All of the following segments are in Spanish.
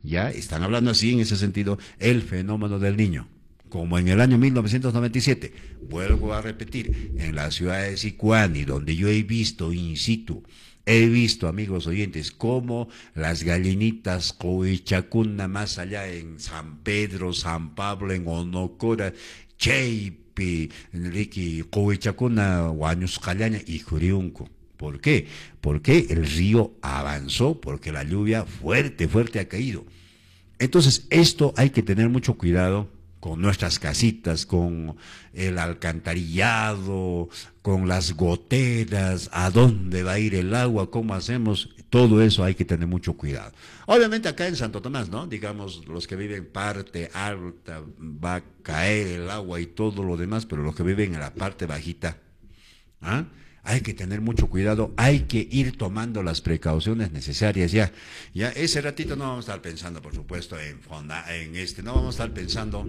ya están hablando así en ese sentido, el fenómeno del Niño. Como en el año 1997, vuelvo a repetir, en la ciudad de Sicuani, donde yo he visto in situ, he visto, amigos oyentes, cómo las gallinitas Coichacuna, más allá en San Pedro, San Pablo, en Onocora, Cheipi, Ricky, Coichacuna, Huañuscallaña y Juriunco. ¿Por qué? Porque el río avanzó, porque la lluvia fuerte, fuerte ha caído. Entonces, esto hay que tener mucho cuidado con nuestras casitas, con el alcantarillado, con las goteras, a dónde va a ir el agua, cómo hacemos, todo eso hay que tener mucho cuidado. Obviamente acá en Santo Tomás, ¿no? Digamos, los que viven parte alta, va a caer el agua y todo lo demás, pero los que viven en la parte bajita, ¿ah? Hay que tener mucho cuidado, hay que ir tomando las precauciones necesarias ya. Ya ese ratito no vamos a estar pensando, por supuesto, no vamos a estar pensando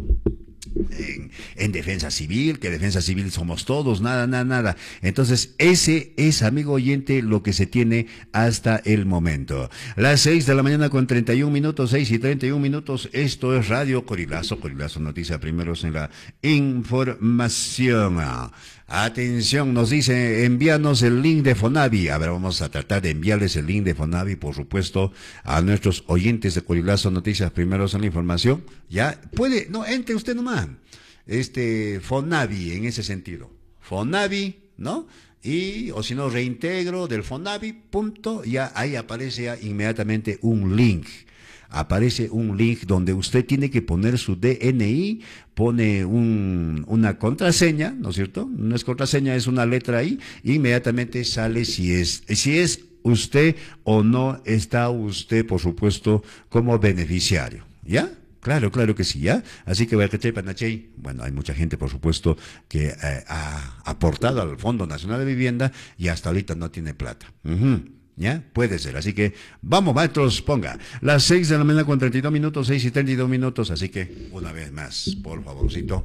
en defensa civil, que defensa civil somos todos, nada, nada, nada. Entonces, ese es, amigo oyente, lo que se tiene hasta el momento. Las 6 de la mañana con 31 minutos, 6:31, esto es Radio Corilazo, Corilazo Noticia, primeros en la información. Atención, nos dice, envíanos el link de Fonavi. A ver, vamos a tratar de enviarles el link de Fonavi, por supuesto, a nuestros oyentes de Corilazo Noticias, primeros en la información. Ya, puede, no, entre usted nomás. Fonavi, en ese sentido. Fonavi, ¿no? Y, o si no, reintegro del Fonavi, punto, ya ahí aparece ya inmediatamente un link. Aparece un link donde usted tiene que poner su DNI, pone una contraseña, ¿no es cierto? No es contraseña, es una letra ahí, inmediatamente sale si es usted o no está usted, por supuesto, como beneficiario, ¿ya? Claro, claro que sí, ¿ya? Así que, bueno, hay mucha gente, por supuesto, que ha aportado al Fondo Nacional de Vivienda y hasta ahorita no tiene plata. ¿Ya? Puede ser, así que vamos, maestros, ponga las 6 de la mañana con 32 minutos, 6:32, así que una vez más, por favorcito,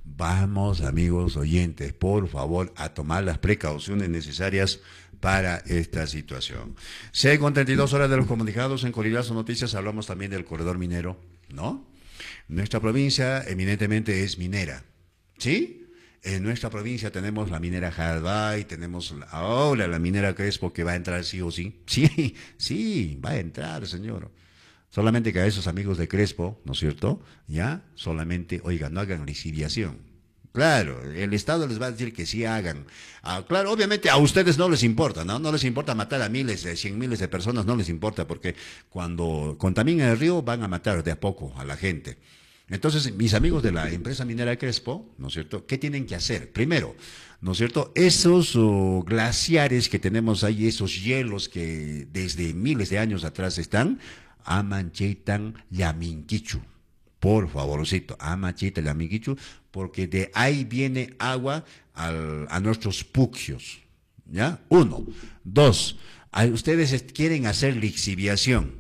vamos, amigos oyentes, por favor, a tomar las precauciones necesarias para esta situación. 6:32 de los comunicados en Corilazo Noticias, hablamos también del corredor minero, ¿no? Nuestra provincia eminentemente es minera, ¿sí? En nuestra provincia tenemos la minera Jadbay, tenemos ahora la minera Crespo que va a entrar sí o sí. Sí, sí, va a entrar, señor. Solamente que a esos amigos de Crespo, ¿no es cierto? Ya, solamente, oigan, no hagan lixiviación. Claro, el Estado les va a decir que sí hagan. Claro, obviamente a ustedes no les importa, ¿no? No les importa matar a miles, 100.000 de personas, no les importa, porque cuando contaminan el río van a matar de a poco a la gente. Entonces, mis amigos de la empresa minera Crespo, ¿no es cierto?, ¿qué tienen que hacer? Primero, ¿no es cierto?, esos glaciares que tenemos ahí, esos hielos que desde miles de años atrás están, Amancheitan Yaminquichu. Por favorcito, Amancheitan Yaminquichu, porque de ahí viene agua a nuestros puquios, ¿ya? 1. 2, ustedes quieren hacer lixiviación.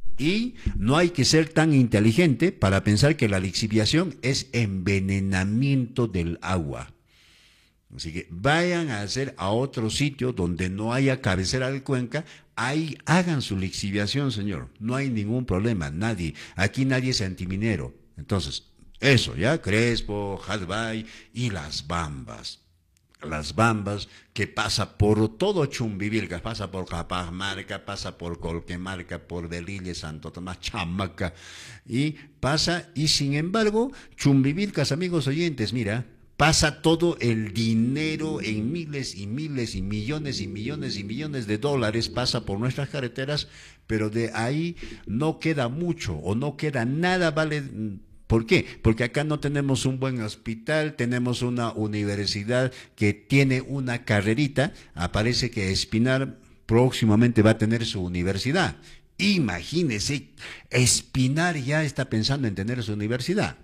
Y no hay que ser tan inteligente para pensar que la lixiviación es envenenamiento del agua. Así que vayan a hacer a otro sitio donde no haya cabecera de cuenca, ahí hagan su lixiviación, señor. No hay ningún problema, aquí nadie es antiminero. Entonces, eso, ¿ya? Crespo, Jadbay y Las Bambas. Las Bambas, que pasa por todo Chumbivilcas, pasa por Capamarca, pasa por Colquemarca, por Belille, Santo Tomás, Chamaca, y pasa, y sin embargo, Chumbivilcas, amigos oyentes, mira, pasa todo el dinero en miles y miles y millones y millones y millones de dólares, pasa por nuestras carreteras, pero de ahí no queda mucho, o no queda nada, vale. ¿Por qué? Porque acá no tenemos un buen hospital, tenemos una universidad que tiene una carrerita, aparece que Espinar próximamente va a tener su universidad. Imagínese, Espinar ya está pensando en tener su universidad,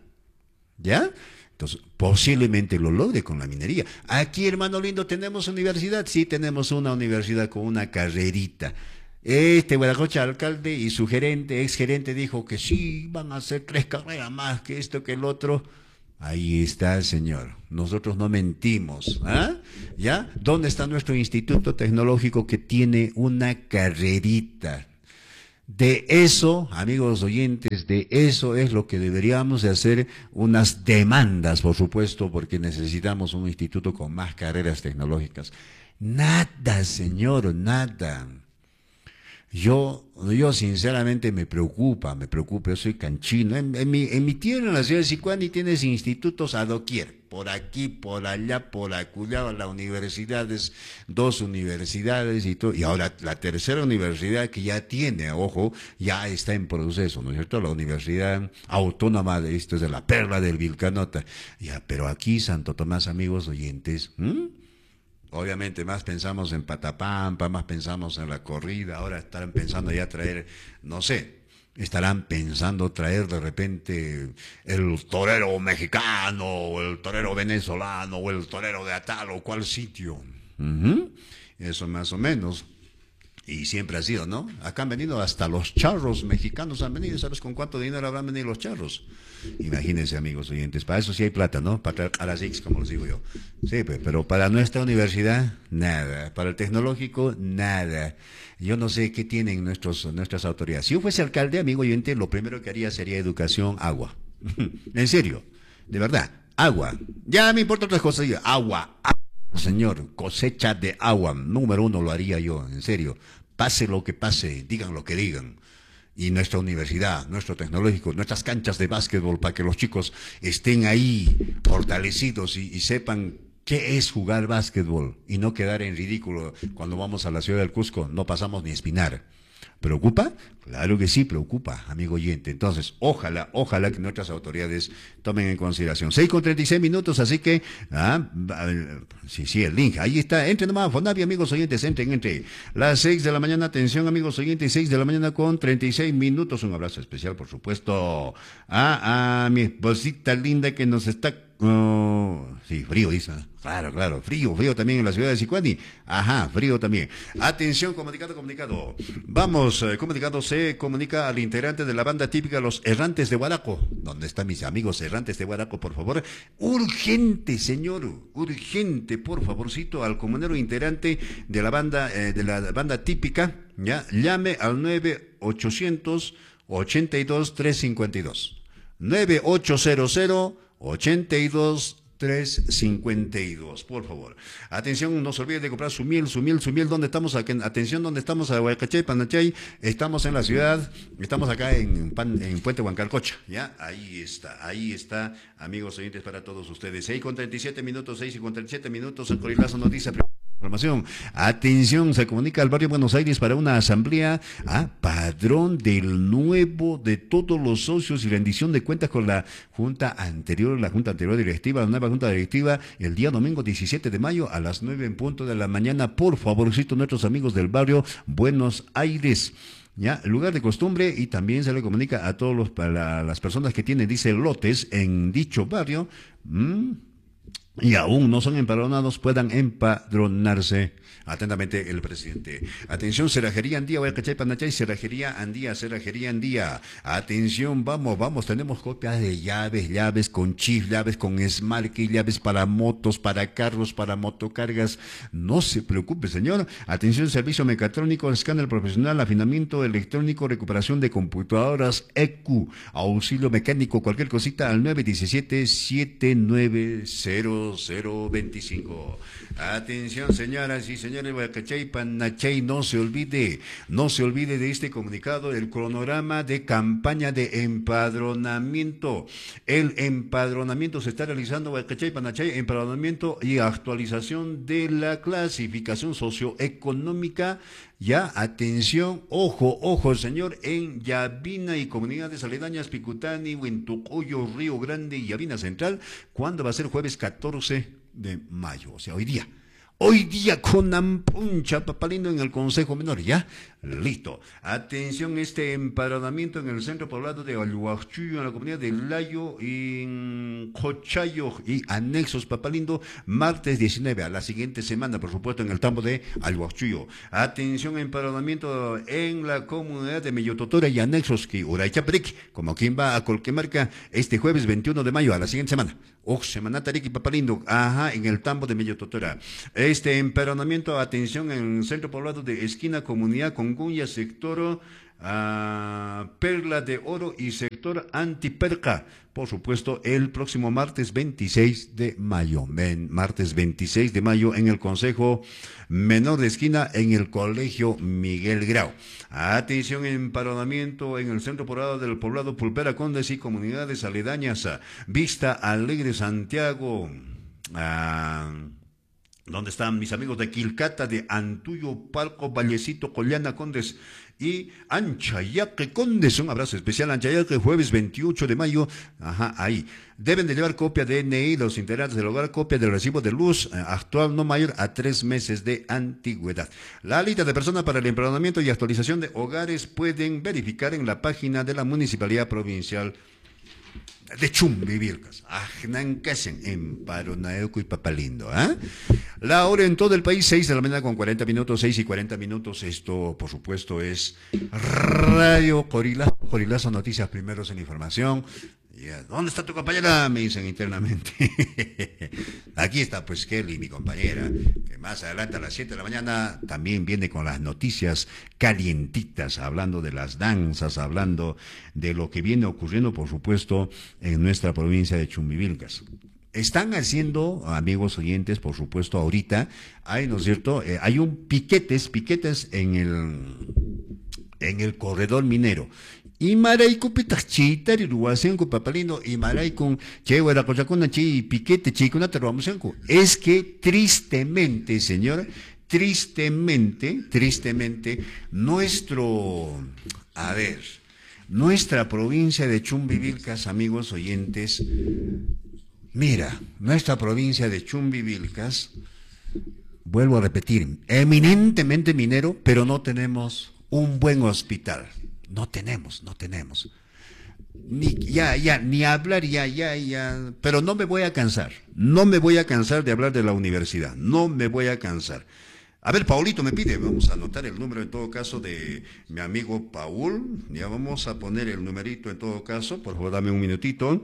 ¿ya? Entonces, posiblemente lo logre con la minería. Aquí, hermano lindo, ¿tenemos universidad? Sí, tenemos una universidad con una carrerita. Guaracocha, alcalde y su gerente, exgerente, dijo que sí, van a hacer 3 carreras más que esto, que el otro. Ahí está, señor. Nosotros no mentimos. ¿Ya? ¿Dónde está nuestro instituto tecnológico que tiene una carrerita? De eso, amigos oyentes, de eso es lo que deberíamos de hacer unas demandas, por supuesto, porque necesitamos un instituto con más carreras tecnológicas. Nada, señor, nada. Yo sinceramente me preocupa, yo soy canchino. En mi tierra, en la ciudad de Sicuani, tienes institutos a doquier, por aquí, por allá, por acullá, las universidades, dos universidades y todo, y ahora la tercera universidad que ya tiene, ojo, ya está en proceso, ¿no es cierto? La Universidad Autónoma de esto es de la Perla del Vilcanota. Ya, pero aquí, Santo Tomás, amigos oyentes, obviamente más pensamos en Patapampa, más pensamos en la corrida, ahora estarán pensando ya traer, no sé, estarán pensando traer de repente el torero mexicano, o el torero venezolano, o el torero de tal o cual sitio. Ujú. Eso más o menos. Y siempre ha sido, ¿no? Acá han venido hasta los charros mexicanos, han venido, ¿sabes con cuánto dinero habrán venido los charros? Imagínense, amigos oyentes, para eso sí hay plata, ¿no? Para traer a las X, como les digo yo. Sí, pues, pero para nuestra universidad, nada. Para el tecnológico, nada. Yo no sé qué tienen nuestras autoridades. Si yo fuese alcalde, amigo oyente, lo primero que haría sería educación, agua. En serio, de verdad, agua. Ya me importa otras cosas, agua, agua. Señor, cosecha de agua, número uno lo haría yo, en serio. Pase lo que pase, digan lo que digan. Y nuestra universidad, nuestro tecnológico, nuestras canchas de básquetbol para que los chicos estén ahí fortalecidos y sepan qué es jugar básquetbol y no quedar en ridículo cuando vamos a la ciudad del Cusco, no pasamos ni espinar. ¿Preocupa? Claro que sí, preocupa, amigo oyente. Entonces, ojalá que nuestras autoridades tomen en consideración. 6:36, así que, sí, el link, ahí está. Entren nomás, Fonavi, amigos oyentes, entren. Las 6 de la mañana, atención, amigos oyentes, 6 de la mañana con 36 minutos. Un abrazo especial, por supuesto, a mi esposita linda que nos está. Sí, frío, dice. Claro, frío también en la ciudad de Sicuani. Ajá, frío también. Atención, comunicado. Vamos, comunicado se comunica al integrante de la banda típica Los Errantes de Guaraco. ¿Dónde están mis amigos Errantes de Guaraco, por favor? Urgente, señor, urgente, por favorcito, al comunero integrante de la banda típica, ya, llame al 9800 82 352. 9800 82 352, por favor. Atención, no se olvide de comprar su miel. ¿Dónde estamos? Atención, ¿dónde estamos? A Huaycachay, Panachay. Estamos en la ciudad, estamos acá en Puente Huancalcocha, ¿ya? Ahí está, amigos oyentes, para todos ustedes. 6:37, 6:37, en Corilazo Noticias. Información. Atención, se comunica al barrio Buenos Aires para una asamblea padrón de todos los socios y rendición de cuentas con la junta anterior directiva, la nueva junta directiva, el día domingo 17 de mayo a las 9 en punto de la mañana. Por favorcito, nuestros amigos del barrio Buenos Aires. Ya, lugar de costumbre, y también se le comunica a para las personas que tienen, dice, lotes en dicho barrio. Y aún no son empadronados, puedan empadronarse. Atentamente, el presidente. Atención, Cerrajería Andía, Huaycachay, Panachay, Cerrajería Andía. Atención, vamos, tenemos copias de llaves con chif, llaves con esmarque, llaves para motos, para carros, para motocargas. No se preocupe, señor. Atención, servicio mecatrónico, escáner profesional, afinamiento electrónico, recuperación de computadoras, EQ, auxilio mecánico, cualquier cosita al 917-790-0025. Atención, señoras y señores, Huaycachay, Panachay, no se olvide de este comunicado, el cronograma de campaña de empadronamiento. El empadronamiento se está realizando, Huaycachay, Panachay, empadronamiento y actualización de la clasificación socioeconómica. Ya, atención, ojo, señor, en Yavina y comunidades aledañas, Picutani, Huentucoyo, Río Grande y Yavina Central. ¿Cuándo va a ser? Jueves 14 de mayo, o sea, hoy día. Hoy día con Ampuncha, Papalindo, en el Consejo Menor, ¿ya? Listo. Atención, este empadronamiento en el centro poblado de Alhuachuyo, en la comunidad de Layo, en Cochayo y anexos, Papalindo, martes 19, a la siguiente semana, por supuesto, en el tambo de Alhuachuyo. Atención, empadronamiento en la comunidad de Mellototora y anexos, que Uraychaprek, como quien va a Colquemarca, este jueves 21 de mayo, a la siguiente semana. Semana Tariki, Papalindo, en el tambo de Mellototora. Este empadronamiento, atención, en el centro poblado de Esquina, comunidad Congunya, sector Perla de Oro y sector antiperca. Por supuesto, el próximo martes 26 de mayo. Martes 26 de mayo en el Consejo Menor de Esquina en el Colegio Miguel Grau. Atención, empadronamiento en el centro del poblado Pulpera Condes y comunidades aledañas. Vista Alegre Santiago. ¿Dónde están mis amigos de Quilcata, de Antuyo, Palco, Vallecito, Collana, Condes y Anchayaque, Condes? Un abrazo especial, Anchayaque, jueves 28 de mayo. Ajá, ahí. Deben de llevar copia de DNI los integrantes del hogar, copia del recibo de luz actual no mayor a 3 meses de antigüedad. La lista de personas para el empadronamiento y actualización de hogares pueden verificar en la página de la Municipalidad Provincial de Chumbivilcas, Ajnancasen, en Paronaeco y Papalindo. La hora en todo el país, 6 de la mañana con 40 minutos, 6 y 40 minutos. Esto, por supuesto, es Radio Corilazo, Corilazo Noticias Primeros en Información. ¿Dónde está tu compañera? Me dicen internamente. Aquí está pues Kelly, mi compañera, que más adelante a las 7 de la mañana también viene con las noticias calientitas, hablando de las danzas, hablando de lo que viene ocurriendo, por supuesto, en nuestra provincia de Chumbivilcas. Están haciendo, amigos oyentes, por supuesto, ahorita, hay, ¿no es cierto? Hay piquetes en el corredor minero. Y maray cupitas chitari ruasenco papalino y maray con chehuera cochacona chi piquete chicuna terroamusenco. Es que tristemente, señor, tristemente, nuestra provincia de Chumbivilcas, amigos oyentes, mira, nuestra provincia de Chumbivilcas, vuelvo a repetir, eminentemente minero, pero no tenemos un buen hospital. No tenemos. Ni hablar, pero no me voy a cansar de hablar de la universidad, no me voy a cansar. A ver, Paulito me pide, vamos a anotar el número en todo caso de mi amigo Paul, ya vamos a poner el numerito en todo caso, por favor dame un minutito.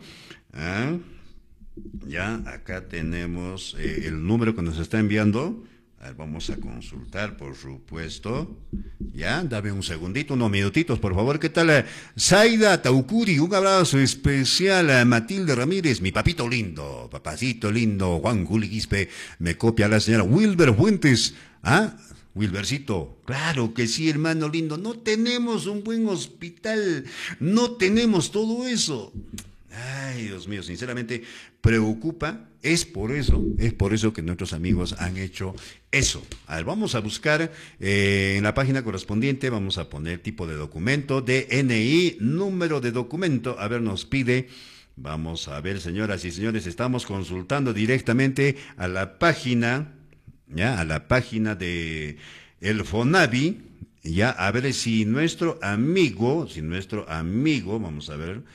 Ya, acá tenemos el número que nos está enviando. A ver, vamos a consultar, por supuesto. Ya, dame un segundito, unos minutitos, por favor. ¿Qué tal? Zaida Taucuri, un abrazo especial a Matilde Ramírez, mi papito lindo, papacito lindo. Juan Juli Quispe, me copia la señora Wilber Fuentes. Wilbercito, claro que sí, hermano lindo. No tenemos un buen hospital, no tenemos todo eso. Ay, Dios mío, sinceramente preocupa. Es por eso que nuestros amigos han hecho eso. A ver, vamos a buscar en la página correspondiente, vamos a poner tipo de documento, DNI, número de documento. A ver, nos pide, vamos a ver, señoras y señores, estamos consultando directamente a la página, ya, a la página de el FONAVI, ya, a ver si nuestro amigo, vamos a ver,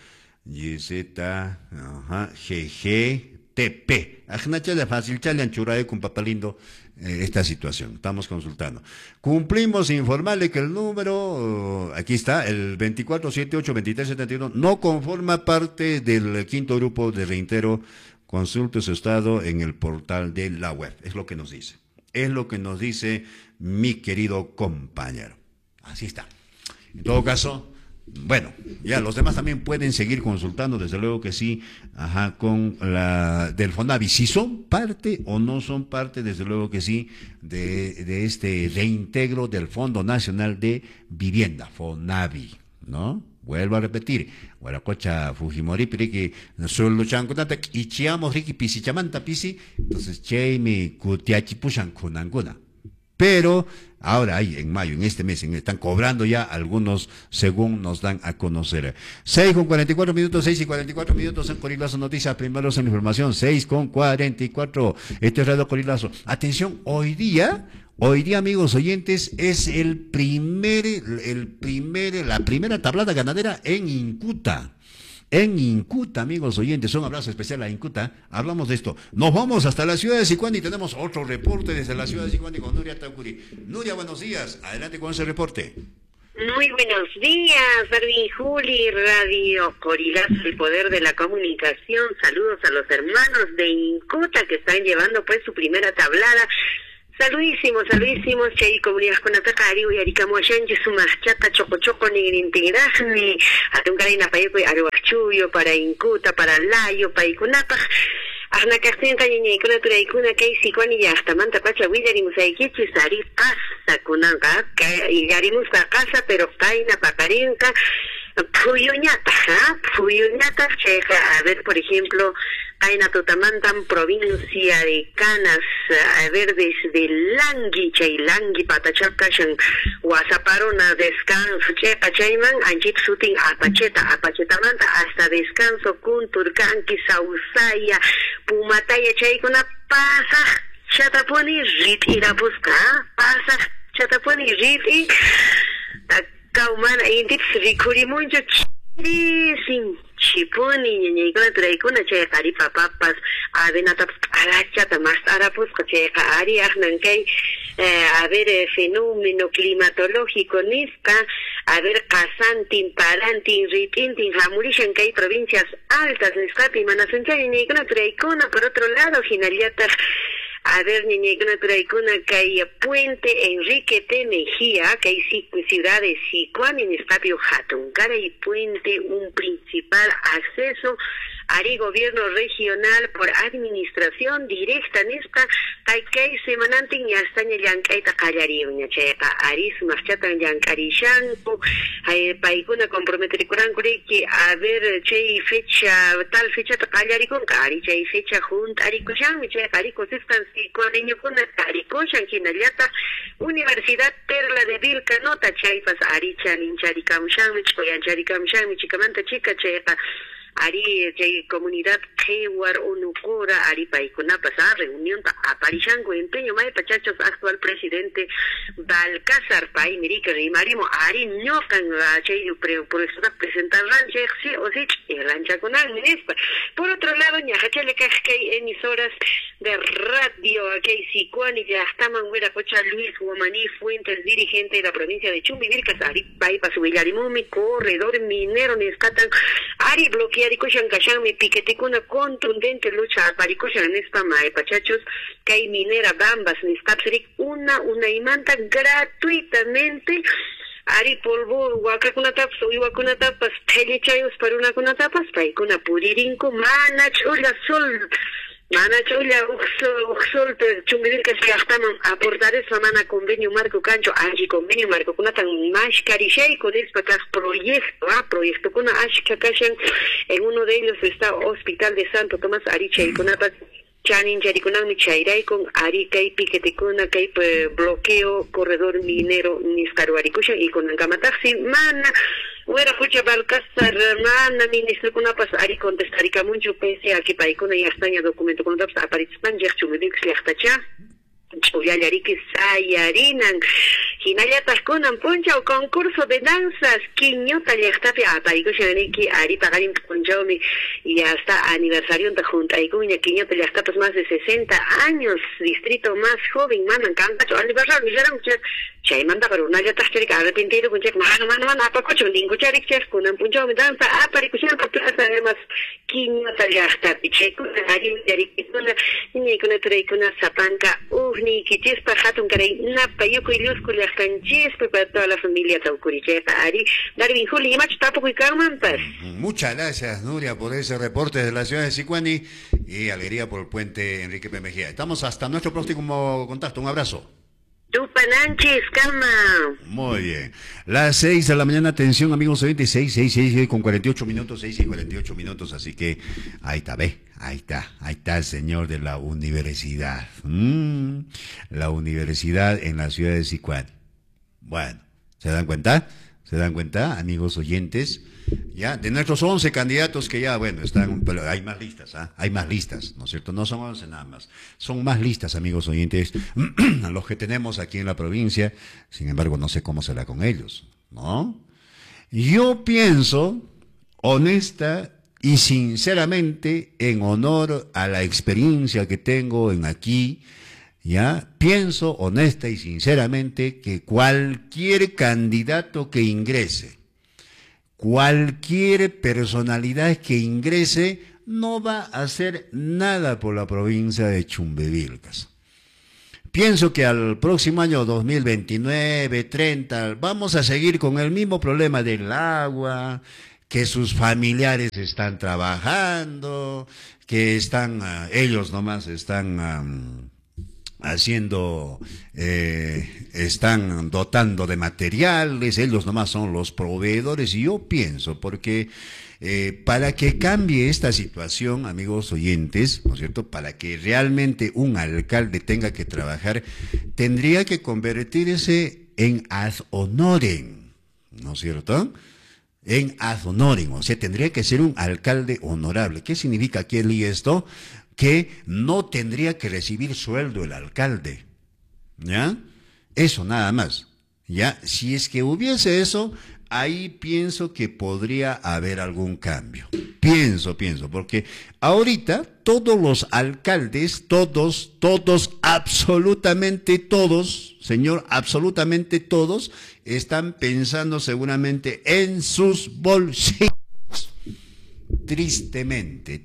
GGTP. Ajnachala fácil, chale churae con papalindo esta situación. Estamos consultando. Cumplimos informarle que el número, aquí está, el 2478-2371, no conforma parte del quinto grupo de reintero. Consulte su estado en el portal de la web. Es lo que nos dice. Es lo que nos dice mi querido compañero. Así está. En todo caso, bueno, ya los demás también pueden seguir consultando, desde luego que sí, con la del FONAVI, si son parte o no son parte, desde luego que sí, de este reintegro del Fondo Nacional de Vivienda, FONAVI, ¿no? Vuelvo a repetir, Huaracocha Fujimori, que solo chanconata, ichiamos riki pisi chamanta pisi, entonces cheimi kutiachipushan kunanguna. Pero ahora hay en mayo, en este mes, están cobrando ya algunos según nos dan a conocer. 6:44, 6 y 44 minutos en Corilazo Noticias, primeros en información, 6:44. Este es Radio Corilazo. Atención, hoy día, amigos oyentes, es la primera tablada ganadera en Incuta. En Incuta, amigos oyentes, un abrazo especial a Incuta. Hablamos de esto. Nos vamos hasta la ciudad de Sicuani y tenemos otro reporte desde la ciudad de Sicuani con Nuria Taucuri. Nuria, buenos días. Adelante con ese reporte. Muy buenos días, Barbie y Juli, Radio Corilazo, el poder de la comunicación. Saludos a los hermanos de Incuta que están llevando pues su primera tablada. Saludísimos, saludísimos, chay comunidad con atacari, uyaricamo shanchi sumas chata choco ni atun karina paico aruachuyo para incuta, para layo, paikunapa. Ahna kaxtenka ñañaykuna turaykuna kay sikwani llaqtamanta pacha willarimusaykichis ari qasa kunanqa yarimusqa qasa pero qayna paqarinqa Puyuñata, checa, a ver, por ejemplo, Aina Totamantan, provincia de Canas, a ver, desde Langui, Langui, Patachapcashan, Guasaparona, descanso, checa, Chayman, Anjip Sutin, Apachetamanta, hasta descanso, Kunturkanki, Sausaya, Pumataya, Chaykuna, pasa, Chataponi, Rit, Irapusca, pasa, Chataponi, Rit, Kaumana intip rikuri mucho sin chipuni ñañaykuna turaykuna chay qari papapas avenatapas arachata más arapusqa chay ari ajnankay a ver fenómeno climatológico nisqa a ver qasantin parantin ritintin hamurishan kay provincias altas nisqapi manasunchari ñañaykuna turaykuna por otro lado hinallataq a ver, niña, turaykuna kay Puente Enrique T. Mejía, kay ciudad de Sicuán, en Escapio Jatunkara y Puente, un principal acceso Ari gobierno regional por administración directa nesta kay semanantin yastaña llank'ayta qallariwña chayqa ari sumaqchatan llankarishanku paykuna comprometerikurankuriki a ver chay fecha tal fechata qallarikunqa ari chay fecha junta arikushanmi chayqa ari kusisqan sikuariñukuna arikushan hinallata Universidad Perla de Vilcanota chaypas ari chanincharikamshanmi chikoyancharikamshanmi chikamanta chika chayqa Ari comunidad Kewar Unucura Ari Paikunapa reunión aparishango empeño may pachachos actual presidente Balcázar Pai Mirique Rimarimo Ari ñocan chay presentar ranche sí o sí rancha con ministra. Por otro lado ñajachale kay emisoras de radio aquí Sicuani ya estaban huera cocha Luis Guamaní Fuentes dirigente de la provincia de Chumbivilcas Ari Pai Pasuvillarimumi corredor minero Nescatan Ari bloquear Arikushan Kashanmi piqueticuna contundente lucha Arikushan en esta mae pachachos que minera Bambas Niskapserik una imanta gratuitamente Ari polvo wakakunatapas uiwakunatapas telechayos para una kunatapas paikuna puririnko manachula sol Manachulla uxol chumbivilcas que estaban aportar esa mana convenio marco cancho allí convenio marco kuna tan más carishayco del proyecto kuna ashka kashan en uno de ellos está Hospital de Santo Tomás Arichay kunapas chanin jarikunami chairay con ari kay piqueticuna kay bloqueo corredor minero niscaruarikusha y con gamataxi mana Huera fucha Balcázar mana ministro kuna pas ari contestarica mucho pese a que paikuna ya estaña documento con daps aparitspan ya chumidix liachtacha Uyallariki sayarinan hinallatas kunan puncha o concurso de danzas quiñota llaqtapi aparikushaniiki ari pagarin punchawmi y hasta aniversario de junta y cuña quiñota llaqtapas más de 60 años distrito más joven manan cantacho aniversario millaram chay manda para una ya tachrik arrepentido con check mano apacocho ningún charik chef kunan punchawmi danza aparikushani plaza además quiñota llaqtapi chay kunan ari yarikuna niñaykuna turaykuna sapanka ni kichespa hatun karay napa yuko ilusku llaqtanchispa para toda la familia Taukurichepa Ari Darwin Juli Imacho tampoco y Carmanpas. Muchas gracias Nuria por ese reporte de la ciudad de Sicuani y alegría por el puente Enrique P. Mejía. Estamos hasta nuestro próximo contacto. Un abrazo. Tupananchis, calma. Muy bien. Las 6 de la mañana, atención amigos oyentes, 6 con 48 minutos, 6 y 48 minutos, así que ahí está, ve, ahí está el señor de la universidad. La universidad en la ciudad de Sicuán. Bueno, ¿se dan cuenta? ¿Se dan cuenta, amigos oyentes? Ya, de nuestros 11 candidatos que ya, bueno, están, pero hay más listas, hay más listas, ¿no es cierto? No son 11 nada más, son más listas, amigos oyentes, los que tenemos aquí en la provincia, sin embargo, no sé cómo será con ellos, ¿no? Yo pienso, honesta y sinceramente, en honor a la experiencia que tengo en aquí, ya, pienso honesta y sinceramente que cualquier candidato que ingrese, cualquier personalidad que ingrese no va a hacer nada por la provincia de Chumbivilcas. Pienso que al próximo año 2029, 30, vamos a seguir con el mismo problema del agua, que sus familiares están trabajando, que están, ellos nomás están haciendo, están dotando de materiales, ellos nomás son los proveedores, y yo pienso, porque para que cambie esta situación, amigos oyentes, ¿no es cierto?, para que realmente un alcalde tenga que trabajar, tendría que convertirse en ad honorem, ¿no es cierto?, en ad honorem, o sea, tendría que ser un alcalde honorable. ¿Qué significa aquí esto? Que no tendría que recibir sueldo el alcalde, ¿ya? Eso nada más, ¿ya? Si es que hubiese eso, ahí pienso que podría haber algún cambio. Pienso, porque ahorita todos los alcaldes, todos, absolutamente todos, señor, absolutamente todos, están pensando seguramente en sus bolsillos. Tristemente.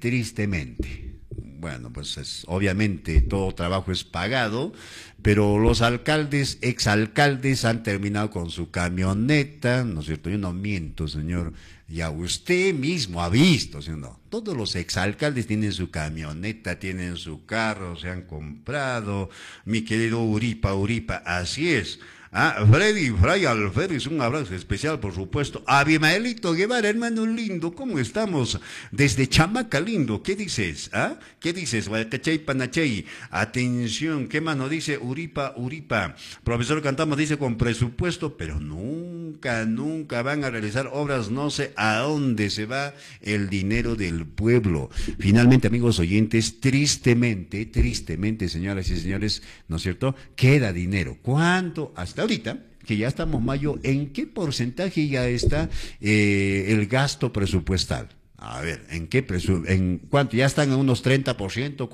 Bueno, pues obviamente todo trabajo es pagado, pero los alcaldes, exalcaldes han terminado con su camioneta, ¿no es cierto? Yo no miento, señor, ya usted mismo ha visto, ¿sí o no? Todos los exalcaldes tienen su camioneta, tienen su carro, se han comprado, mi querido Uripa, así es. Fray Alférez, un abrazo especial, por supuesto. Abimaelito Guevara, hermano lindo, ¿cómo estamos? Desde Chamaca, lindo, ¿qué dices? ¿Qué dices? Guayacachay, Panachay. Atención, ¿qué más nos dice Uripa? Profesor Cantamos dice con presupuesto, pero nunca van a realizar obras, no sé a dónde se va el dinero del pueblo. Finalmente, amigos oyentes, tristemente, señoras y señores, ¿no es cierto?, queda dinero. ¿Cuánto? Hasta ahorita, que ya estamos mayo, ¿en qué porcentaje ya está el gasto presupuestal? A ver, ¿en cuánto? Ya están en unos 30%, 40%,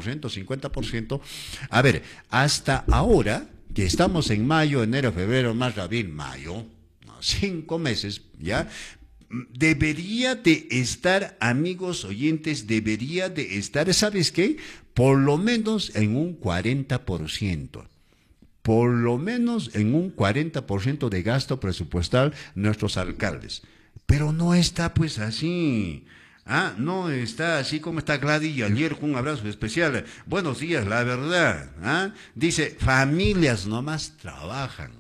50%. A ver, hasta ahora, que estamos en mayo, enero, febrero, marzo, abril, mayo, 5 meses, ¿ya? Debería de estar, amigos oyentes, ¿sabes qué? Por lo menos en un 40%. Por lo menos en un 40% de gasto presupuestal nuestros alcaldes. Pero no está pues así. No está así como está Gladys ayer, con un abrazo especial. Buenos días, la verdad. Dice, familias nomás trabajan.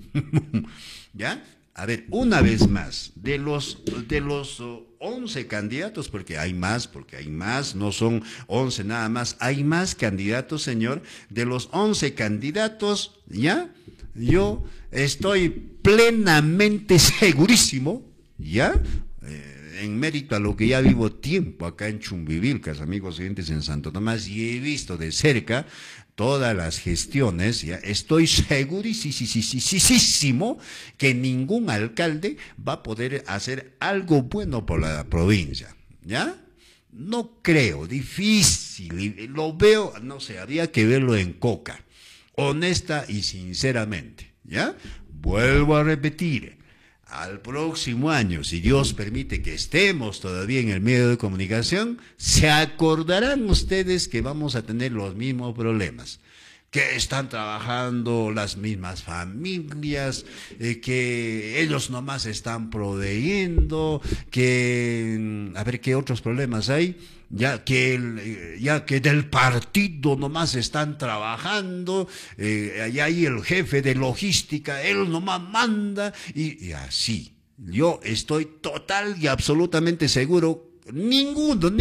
¿Ya? A ver, una vez más, de los 11 candidatos, porque hay más, no son 11 nada más, hay más candidatos, señor. De los 11 candidatos, ¿ya? Yo estoy plenamente segurísimo, ¿ya?, en mérito a lo que ya vivo tiempo acá en Chumbivilcas, amigos oyentes, en Santo Tomás, y he visto de cerca todas las gestiones, ¿ya? Estoy segurísimo que ningún alcalde va a poder hacer algo bueno por la provincia, ¿ya? No creo, difícil, lo veo, no sé, habría que verlo en Coca, honesta y sinceramente, ¿ya? Vuelvo a repetir. Al próximo año, si Dios permite que estemos todavía en el medio de comunicación, se acordarán ustedes que vamos a tener los mismos problemas, que están trabajando las mismas familias, que ellos nomás están proveyendo, que, a ver, ¿qué otros problemas hay? Ya que del partido nomás están trabajando, allá hay el jefe de logística, él nomás manda, y así. Yo estoy total y absolutamente seguro, ninguno.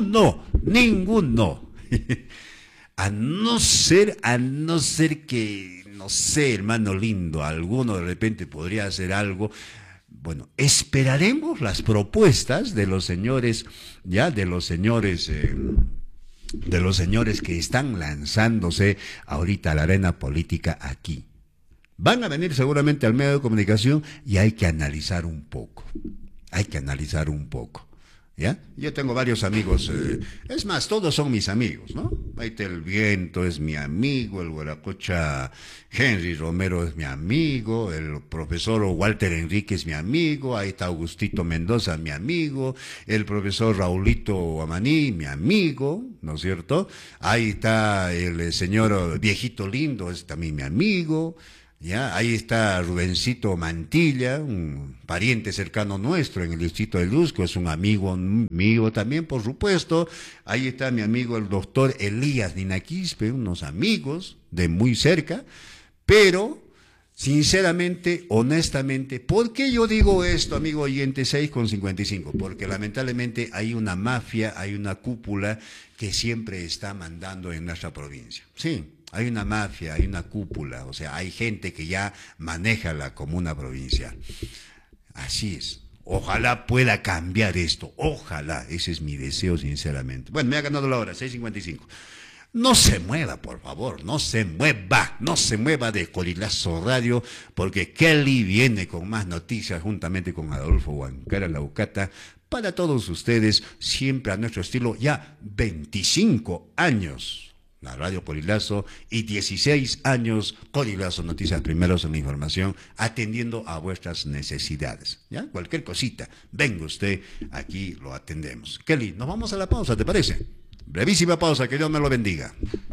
A no ser que, no sé, hermano lindo, alguno de repente podría hacer algo. Bueno, esperaremos las propuestas de los señores, ya, de los señores que están lanzándose ahorita a la arena política aquí. Van a venir seguramente al medio de comunicación y hay que analizar un poco. ¿Ya? Yo tengo varios amigos, es más, todos son mis amigos, ¿no? Ahí está el Viento, es mi amigo, el Huaracocha Henry Romero es mi amigo, el profesor Walter Enrique es mi amigo, ahí está Augustito Mendoza, mi amigo, el profesor Raulito Amaní, mi amigo, ¿no es cierto? Ahí está el señor Viejito Lindo, es también mi amigo. Ya, ahí está Rubencito Mantilla, un pariente cercano nuestro en el distrito de Lusco, es un amigo mío también, por supuesto. Ahí está mi amigo el doctor Elías Ninaquispe, unos amigos de muy cerca, pero sinceramente, honestamente, ¿por qué yo digo esto, amigo oyente? 6:55, porque lamentablemente hay una mafia, hay una cúpula que siempre está mandando en nuestra provincia. Sí. Hay una mafia, hay una cúpula, o sea, hay gente que ya maneja la comuna provincial. Así es. Ojalá pueda cambiar esto, ojalá, ese es mi deseo sinceramente. Bueno, me ha ganado la hora, 6:55. No se mueva, por favor, no se mueva de Colilazo Radio, porque Kelly viene con más noticias juntamente con Adolfo Huancara Laucata, para todos ustedes, siempre a nuestro estilo, ya 25 años. La Radio Colilazo y 16 años Colilazo Noticias Primeros en la Información, atendiendo a vuestras necesidades. ¿Ya? Cualquier cosita, venga usted, aquí lo atendemos. Kelly, nos vamos a la pausa, ¿te parece? Brevísima pausa, que Dios me lo bendiga.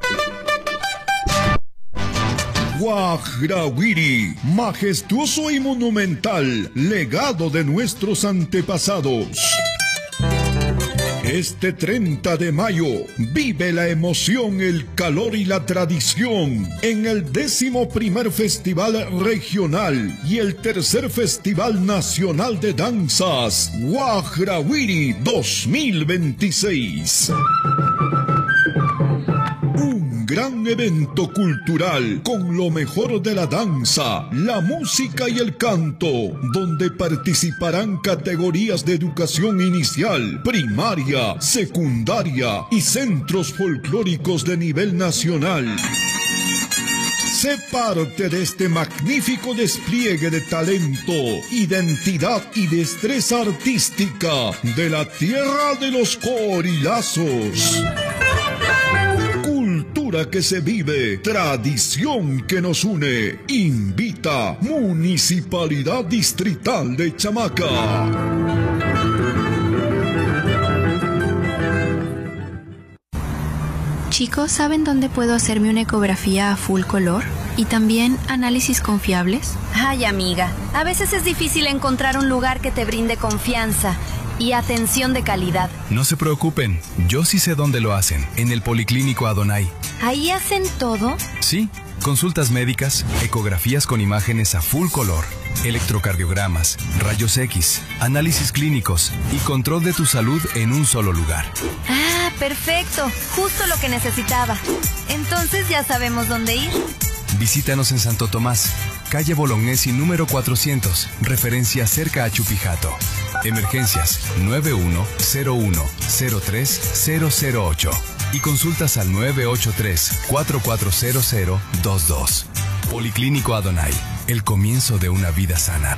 Guajrawiri, majestuoso y monumental, legado de nuestros antepasados. Este 30 de mayo, vive la emoción, el calor y la tradición en el 11º Festival Regional y el tercer Festival Nacional de Danzas, Guajrawiri 2026. Un gran evento cultural con lo mejor de la danza, la música y el canto, donde participarán categorías de educación inicial, primaria, secundaria y centros folclóricos de nivel nacional. Sé parte de este magnífico despliegue de talento, identidad y destreza artística de la tierra de los Corilazos. Cultura que se vive, tradición que nos une. Invita Municipalidad Distrital de Chamaca. Chicos, ¿saben dónde puedo hacerme una ecografía a full color? ¿Y también análisis confiables? Ay, amiga, a veces es difícil encontrar un lugar que te brinde confianza y atención de calidad. No se preocupen, yo sí sé dónde lo hacen, en el Policlínico Adonai. ¿Ahí hacen todo? Sí, consultas médicas, ecografías con imágenes a full color, electrocardiogramas, rayos X, análisis clínicos y control de tu salud en un solo lugar. Ah, perfecto, justo lo que necesitaba. Entonces ya sabemos dónde ir. Visítanos en Santo Tomás, calle Bolognesi número 400, referencia cerca a Chupijato. Emergencias 9101-03008 y consultas al 983-440022. Policlínico Adonai, el comienzo de una vida sana.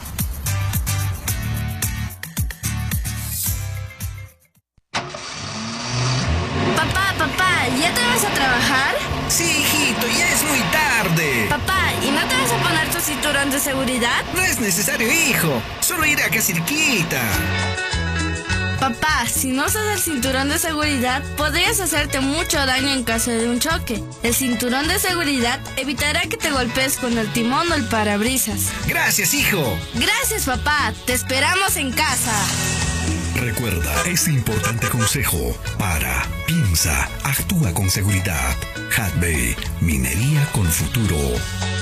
Papá, ¿ya te vas a trabajar? Sí, hijito, ya es muy tarde. Papá, ¿y no te vas a poner tu cinturón de seguridad? No es necesario, hijo. Solo ir acá cerquita. Papá, si no usas el cinturón de seguridad, podrías hacerte mucho daño en caso de un choque. El cinturón de seguridad evitará que te golpees con el timón o el parabrisas. Gracias, hijo. Gracias, papá. Te esperamos en casa. Recuerda este importante consejo. Piensa, actúa con seguridad. Hadbay, minería con futuro.